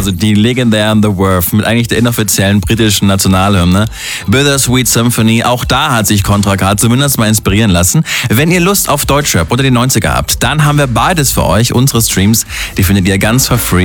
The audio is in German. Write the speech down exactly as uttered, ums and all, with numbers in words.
also die legendären The Worth mit eigentlich der inoffiziellen britischen Nationalhymne. Bittersweet Symphony, auch da hat sich Contra K zumindest mal inspirieren lassen. Wenn ihr Lust auf Deutschrap oder die neunziger habt, dann haben wir beides für euch. Unsere Streams, die findet ihr ganz for free